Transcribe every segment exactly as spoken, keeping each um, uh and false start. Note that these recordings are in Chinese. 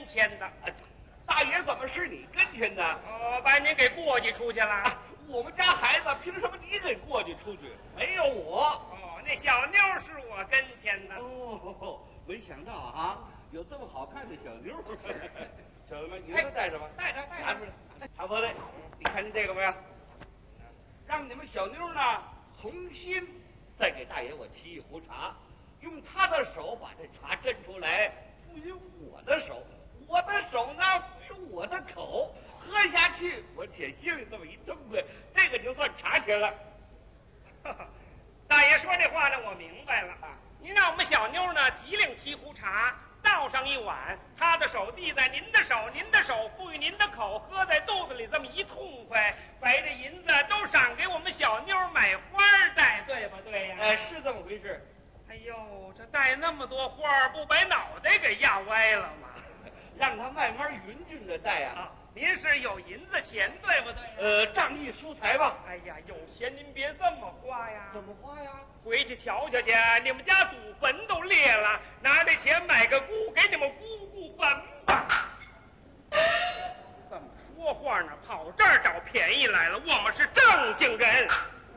前的。 大爷怎么是你跟前的？ 哦，把您给过继出去了。 啊，我们家孩子凭什么你给过继出去？没有我。 哦，那小妞是我跟前的。 哦，没想到啊，有这么好看的小妞。小子们，你们带着吧， 带着带着。 拿出来。茶婆子，你看见这个没有？让你们小妞呢重新再给大爷我沏一壶茶，用他的手把这茶斟出来，赋予我的手，我的手呢赋予我的口，喝下去我且心里这么一痛快，这个就算茶钱了。 大爷说这话呢，我明白了。您让我们小妞呢提领沏壶茶，倒上一碗，他的手递在您的手，您的手赋予您的口，喝在肚子里这么一痛快，把这银子都赏给我们小妞买花戴，对不对呀？ 哎，是这么回事。 哎呦，这戴那么多花，不把脑袋给压歪了吗？ 让他慢慢匀匀的戴啊。 啊，您是有银子钱，对不对？ 呃，仗义疏财吧。 哎呀，有钱您别这么花呀。 怎么花呀？ 回去瞧瞧去，你们家祖坟都裂了，拿这钱买个姑，给你们姑姑坟吧。怎么说话呢？跑这儿找便宜来了，我们是正经人。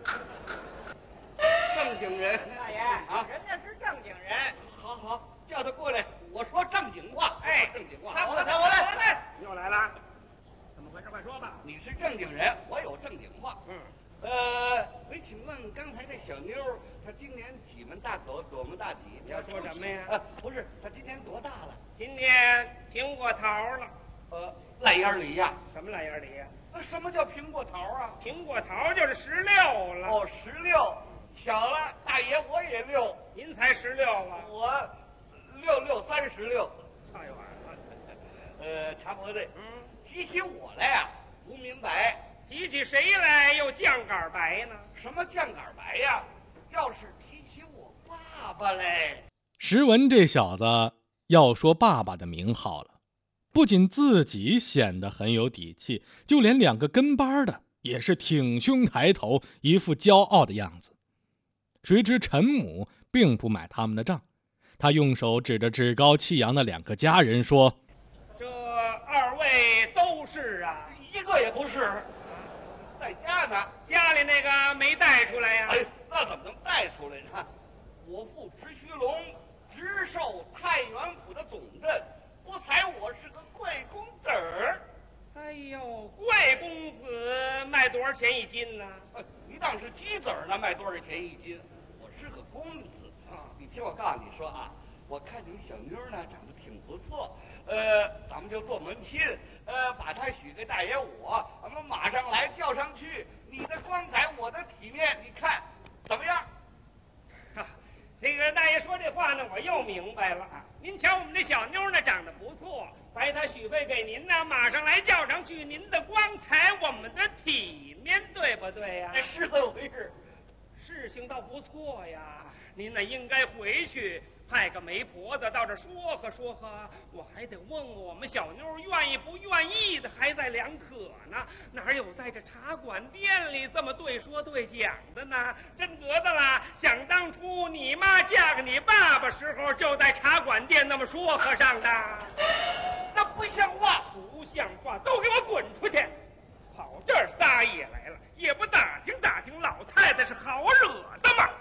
正经人。 大爷啊， 人家是正经人。 好好，叫他过来，我说正经话。 哎， 正经话。 他我来，我来，我来，又来了。怎么回事？快说吧。 你是正经人，我有正经话。 嗯。 呃，我请问刚才这小妞，她今年几门大口，多门大几？ 你要说什么呀？ 呃，不是，她今年多大了？ 今年苹果桃了。 呃，烂眼梨呀？ 什么烂眼梨呀？ 那什么叫苹果桃啊？ 苹果桃就是十六了。 哦，十六。巧了，大爷我也六。 您才十六啊？ 我六六三十六。 太晚了。 呃，茶婆子， 嗯， 提起我来呀，不明白。 提起谁来又犟杆白呢？ 什么犟杆白呀？要是提起我爸爸嘞。 石文这小子要说爸爸的名号了，不仅自己显得很有底气，就连两个跟班的也是挺胸抬头，一副骄傲的样子。谁知陈母并不买他们的账，他用手指着趾高气扬的两个家人说： 这二位都是啊？ 一个也不是，在家呢。 家里那个没带出来呀？ 哎，那怎么能带出来呢？我父直须龙直授太原府的总镇，不才我是个贵公子儿。 哎呦，贵公子卖多少钱一斤呢？ 呃，你当是鸡子儿呢，卖多少钱一斤？我是个公子啊！你听我告诉你说啊，我看你们小妞呢长得挺不错，呃，咱们就做门亲，呃，把她许给大爷我，咱们马上来叫上去，你的光彩，我的体面，你看怎么样？ 啊，这个大爷说这话呢，我又明白了。您瞧我们这小妞呢，长得不错，白她许配给您呢，马上来叫上去，您的光彩，我们的体面，对不对呀？ 哎，是这么回事。 事情倒不错呀，您呢应该回去派个媒婆子到这说和说和，我还得问问我们小妞愿意不愿意的，还在两可呢。哪有在这茶馆店里这么对说对讲的呢？真得的啦！想当初你妈嫁给你爸爸时候，就在茶馆店那么说和上的。 那不像话！ 不像话！都给我滚出去！跑这儿撒野来了，也不打听打听老太太是好惹的吗？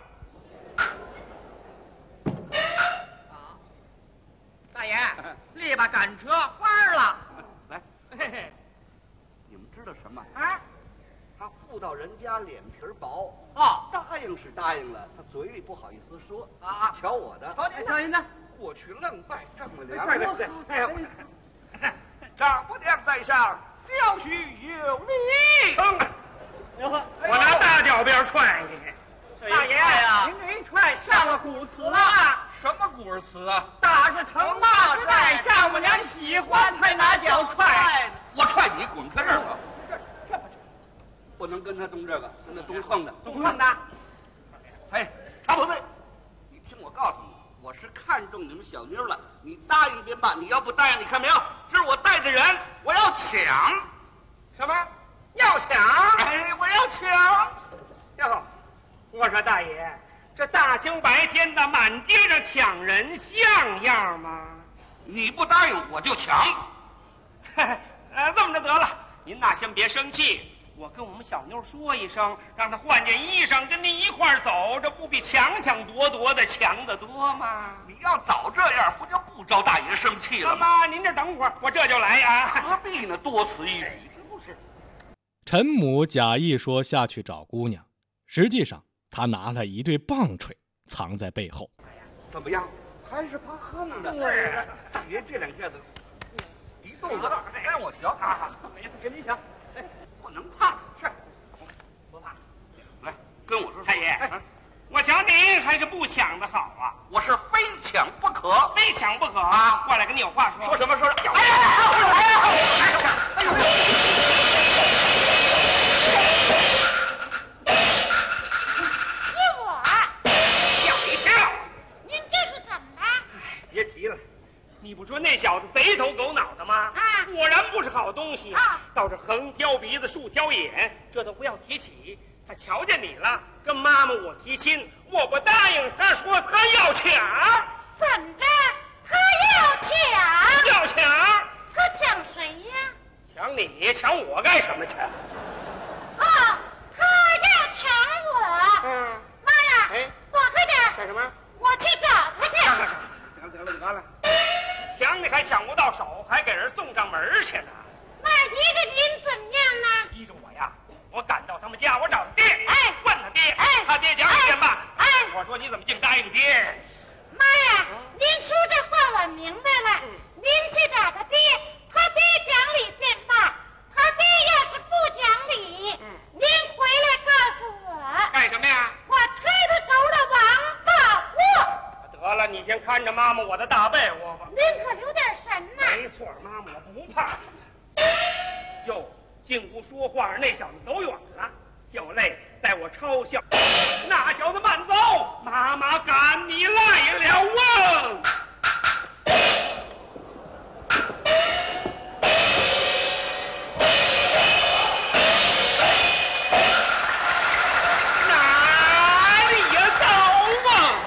好，大爷，立吧赶车花了。 来， 嘿嘿， 你们知道什么？ 啊， 他妇道人家脸皮薄， 哦， 答应是答应了，他嘴里不好意思说啊。 瞧我的， 瞧您，瞧您的， 过去愣拜丈母娘。 对对对， 哎呀，丈母娘在上，小婿有礼。 哼！我拿大脚鞭踹你！ 大爷呀，您这一踹上了古词了。 什么古词啊？ 打是疼，骂是爱，丈母娘喜欢才拿脚踹。 我踹你，滚开这儿吧！这这不能跟他动这个，跟他动横的， 动横的。 哎，茶婆子，你听我告诉你，我是看中你们小妞了，你答应便罢，你要不答应，你看没有？这是我带的人，我要抢。 什么？要抢？ 哎，我要抢！ 哟，我说大爷，这大清白天的满街上抢人，像样吗？ 你不答应我就抢。 呃，这么着得了，您呐先别生气，我跟我们小妞说一声，让她换件衣裳跟您一块儿走，这不比抢抢夺夺的强得多吗？ 你要早这样，不就不招大爷生气了吗？ 妈，您这等会儿，我这就来呀。 何必呢？多此一举，是不是？ 陈母假意说下去找姑娘，实际上他拿了一对棒槌藏在背后。 怎么样？还是怕横的。 对， 大爷这两下子一动作，让我瞧啊！没事，跟你抢，哎，不能怕。是，不怕。来，跟我说说。 太爷，我瞧您还是不抢的好啊！ 我是非抢不可， 非抢不可啊！ 过来跟你有话说。 说什么？说什么？ 哎呀！哎呀！ 哎呦！ 是我。 吓一跳！ 您这是怎么了？ 别提了，你不说那小子贼头狗脑的吗？ 啊， 果然不是好东西啊！ 倒是横挑鼻子竖挑眼，这都不要提起。他瞧见你了，跟妈妈我提亲，我不答应，他说他要抢。 怎么着？他要抢？ 要抢？ 他抢谁呀？ 抢你？抢我干什么去？ 啊，他要抢我。 嗯。 妈呀！ 哎， 躲开点！ 干什么？ 我去找他去。 得了得了得了，抢你还抢不到手，还给人送上门去呢。 那依着您怎么样呢？ 依着我呀，我赶到他们家，我找他爹， 哎， 问他爹， 哎， 他爹讲一遍吧。 哎， 我说你怎么净答应爹？ 妈呀，您说这话我明白了。您去找他爹，他爹讲理便罢，他爹要是不讲理，您回来告诉我。 干什么呀？ 我推他走了王八窝。 得了，你先看着妈妈我的大被窝吧。 您可留点神呐。 没错，妈妈我不怕。哟，进屋说话，那小子走远了，就累带我嘲笑。那小子慢走，妈妈赶你来了啊！哪里呀走啊！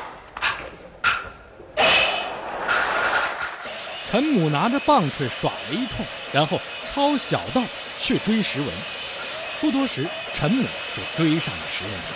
陈母拿着棒槌耍了一通，然后抄小道去追石文。不多时，陈母就追上了石文堂。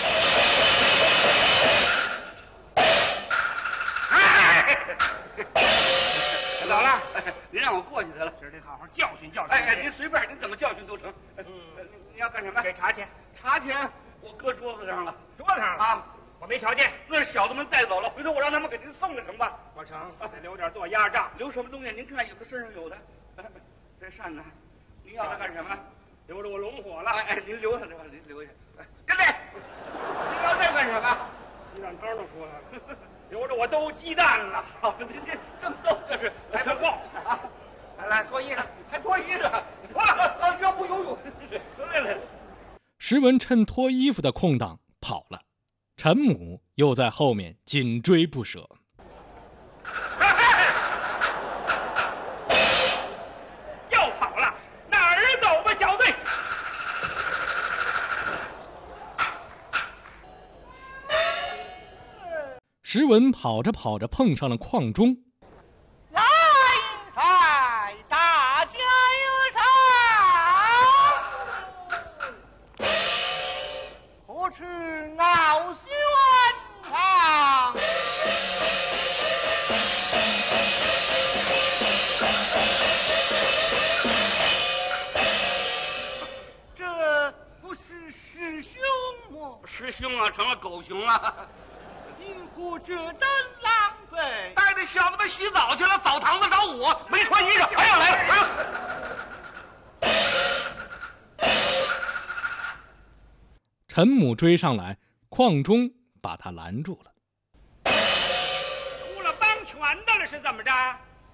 走了， 您让我过去得了， 今儿得好好教训教训。 哎哎，您随便，您怎么教训都成。嗯，你要干什么？ 给茶钱。 茶钱我搁桌子上了， 桌子上了啊， 我没瞧见。 那小子们带走了，回头我让他们给您送了成吧？ 我成，得留点做压账。 留什么东西？您看有的身上有的。这扇子，您要它干什么？ 留着我龙火了。 哎哎，您留下来吧，您留下。哎，跟这，您要这干什么？ 鸡蛋汤都出来了，留着我兜鸡蛋了。 好，您这正逗这是， 来脱裤啊！来来脱衣裳， 还脱衣裳，脱了啊！要不游泳？来来来。 石文趁脱衣服的空档跑了，陈母又在后面紧追不舍。 又跑了，哪儿走吧，小队？ 石文跑着跑着碰上了邝中。 来财，大家有赏，何处傲轩堂？这不是师兄吗？ 师兄啊，成了狗熊了。 因何这等狼狈？ 带着小子们洗澡去了，澡堂子找我，没穿衣裳，还要来，还要。 陈母追上来，邝中把他拦住了。 出了帮拳的了是怎么着？ 非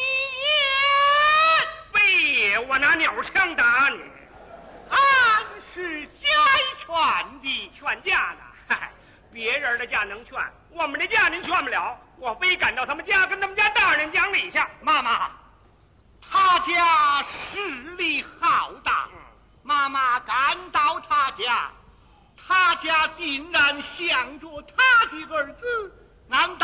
也， 非也，我拿鸟枪打你。 俺是家劝的， 劝架呢？嗨，别人的架能劝，我们的架您劝不了。我非赶到他们家，跟他们家大人讲理去。 妈妈，他家势力浩大，妈妈赶到他家，他家定然向着他的儿子，难道